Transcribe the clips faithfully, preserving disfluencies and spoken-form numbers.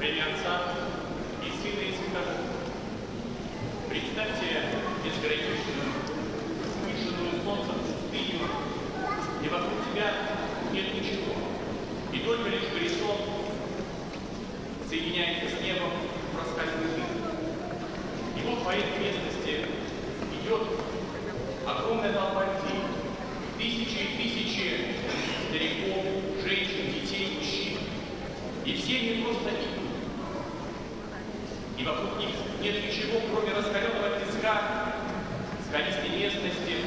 Во имя Отца и Сына и Святого Духа. Представьте безграничную, выжженную солнцем пустыню, и вокруг тебя нет ничего, и только лишь горизонт соединяется с небом в раскаленный дым. И вот по этой местности идет огромная толпа людей, тысячи и тысячи стариков, женщин, детей, мужчин. И все они просто идут. И вокруг них нет ничего, кроме раскаленного песка, скалистой местности.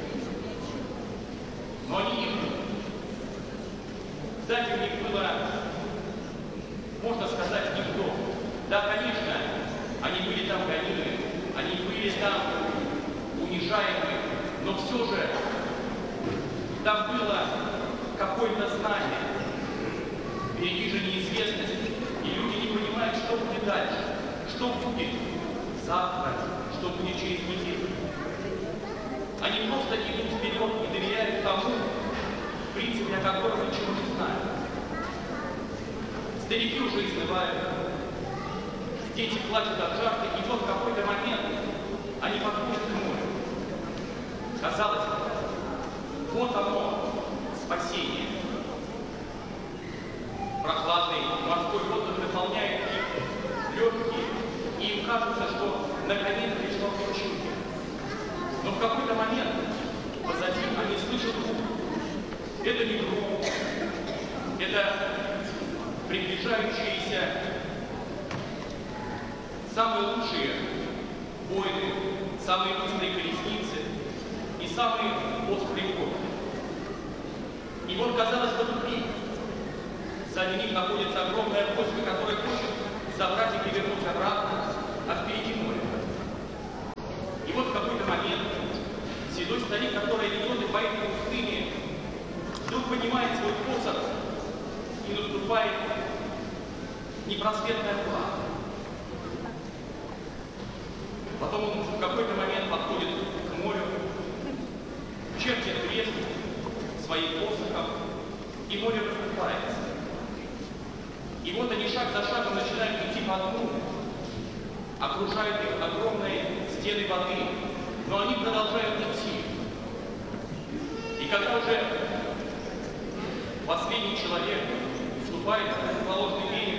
Но они идут. Сзади у них было, можно сказать, никто. Да, конечно, они были там гонимы, они были там унижаемы, но все же там было какое-то знание. Впереди же неизвестность, и люди не понимают, что будет дальше, что будет завтра, что будет через неделю. Они просто идут вперед и доверяют тому, в принципе, о котором ничего не знают. Старики уже изнывают, дети плачут от жажды, и вот в какой-то момент они подходят к морю. Казалось бы, вот оно, спасение. Прохладный морской воздух наполняет их легкие, и им кажется, что наконец пришло к чуду. Но в какой-то момент позади они слышат звук. Это не гром, это приближающиеся самые лучшие воины, самые быстрые колесницы и самые острые копья. И вот, казалось бы, тупик. Сзади них находится огромная войска, которая хочет забрать и перевернуть обратно, а впереди море. И вот в какой-то момент седой старик, который ведет и по этой пустыне, вдруг поднимает свой посох и наступает непросветная тьма. Потом он в какой-то момент подходит к морю, чертит крест своим посохом, и море расступается. И вот они шаг за шагом начинают идти по дну, окружают их огромные стены воды, но они продолжают идти. И когда уже последний человек вступает на противоположный берег,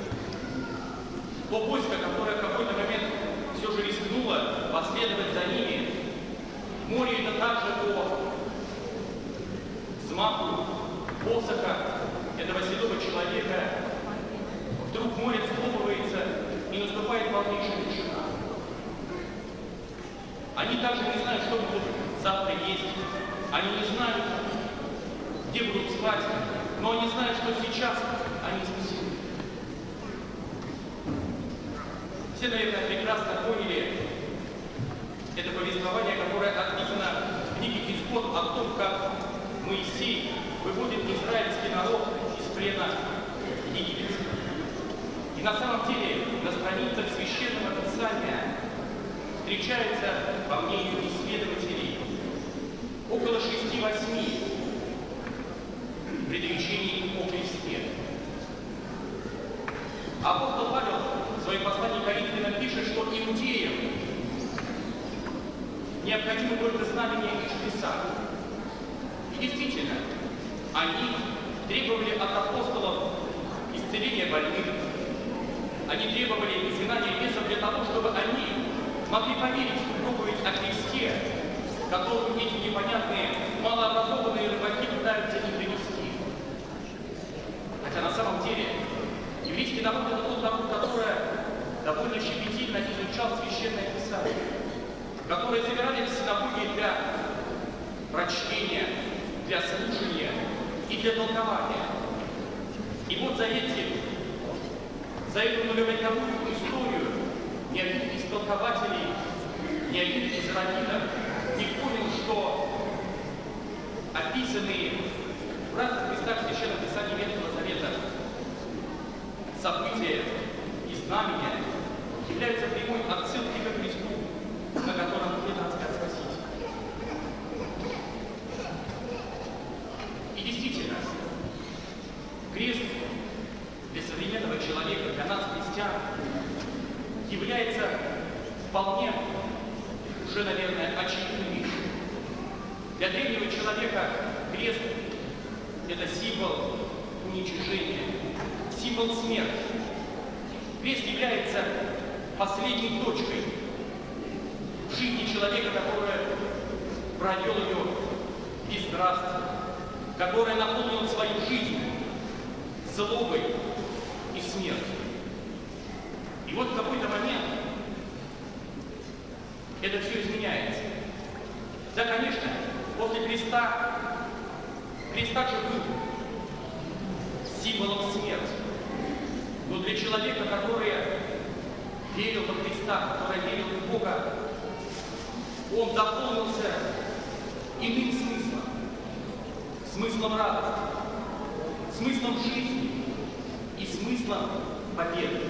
то войско, которое в какой-то момент все же рискнуло последовать за ними, море это также по взмаху посоха этого седого человека. Вдруг море схлопывается, и наступает полнейшая тишина. Они также не знают, что будут завтра есть. Они не знают, где будут спать, но они знают, что сейчас они спасены. Все, наверное, прекрасно поняли это повествование, которое описано в книге «Исход» о том, как Моисей выводит израильский народ из плена египетского. И на самом деле на страницах Священного Писания встречается, по мнению исследователей, около шести-восьми предречений о кресте. Апостол Павел в своем послании к Коринфянам пишет, что иудеям необходимо только знамения и чудеса. И действительно, они требовали от апостолов исцеления больных. Они требовали изгнания бесов для того, чтобы они могли поверить в проповедь о кресте, которую эти непонятные, малообразованные рыбаки пытаются им принести. Хотя на самом деле еврейский народ это тот народ, который довольно щепетильно изучал Священное Писание, которые собирались в синагоге для прочтения, для слушания и для толкования. И вот за этим За эту многовековую историю ни один из толкователей, ни один из раввинов не понял, что описанные в разных местах Священного Писания Ветхого Завета события и знамения являются прямой отсылкой к Христу, на котором будет распят Спаситель. И действительно, крест для современного человека, для нас, христиан является вполне уже, наверное, очевидной вещью. Для древнего человека крест – это символ уничижения, символ смерти. Крест является последней точкой в жизни человека, которая провел ее бесстрастно, которая наполнила свою жизнь злобой и смертью. И вот в какой-то момент это все изменяется. Да, конечно, после креста, крест также был символом смерти. Но для человека, который верил во Христа, который верил в Бога, он дополнился иным смыслом, смыслом радости, смыслом жизни и смыслом победы.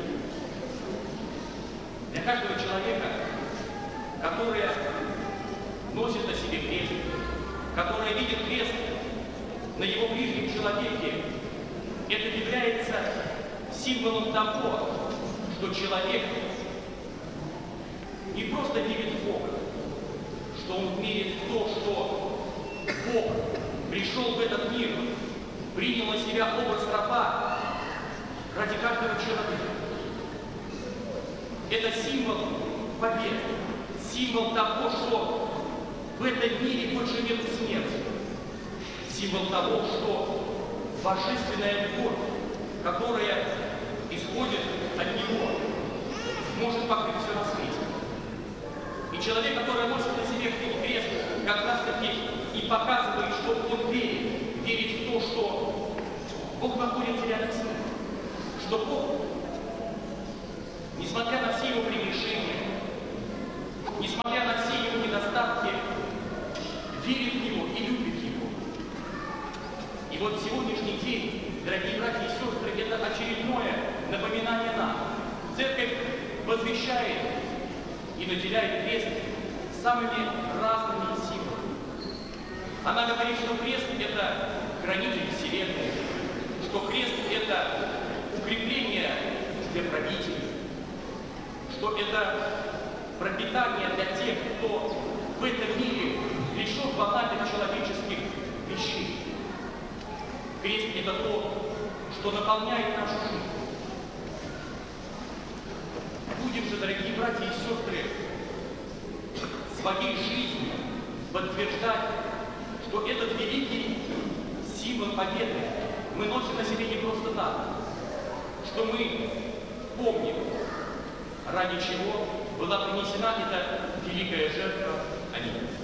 Для каждого человека, который носит на себе крест, который видит крест на его ближнем человеке, это является символом того, что человек не просто верит в Бога, что он верит в то, что Бог пришел в этот мир, принял на себя образ раба ради каждого человека. Это символ победы, символ того, что в этом мире больше нет смерти, символ того, что божественная любовь, которая исходит от Него, может покрыть все на свете. И человек, который носит на себе крест, как раз таки и показывает, что он верит, верит в то, что Бог находится рядом с ним, что Бог, несмотря на все его прегрешения, несмотря на все его недостатки, верит в Него и любит Его. И вот сегодняшний день, дорогие братья и сестры, это очередное напоминание нам. Церковь возвещает и наделяет крест самыми разными символами. Она говорит, что крест – это хранитель вселенной, что крест – это укрепление для правителей, что это пропитание для тех, кто в этом мире лишен банальных человеческих вещей. Крест – это то, что наполняет нашу жизнь. Будем же, дорогие братья и сестры, своей жизнью подтверждать, что этот великий символ победы мы носим на себе не просто так, что мы помним, ради чего была принесена эта великая жертва. Аминь.